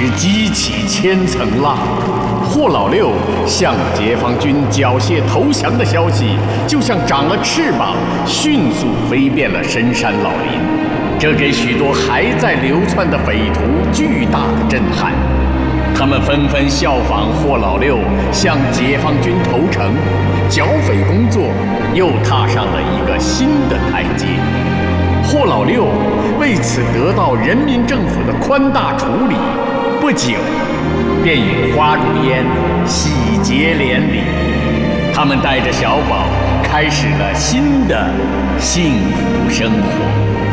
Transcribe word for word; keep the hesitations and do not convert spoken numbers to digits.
激起千层浪。霍老六向解放军缴械投降的消息，就像长了翅膀，迅速飞遍了深山老林，这给许多还在流窜的匪徒巨大的震撼。他们纷纷效仿霍老六向解放军投诚，剿匪工作又踏上了一个新的台阶。霍老六为此得到人民政府的宽大处理，不久便与花如烟，喜结连理。他们带着小宝开始了新的幸福生活。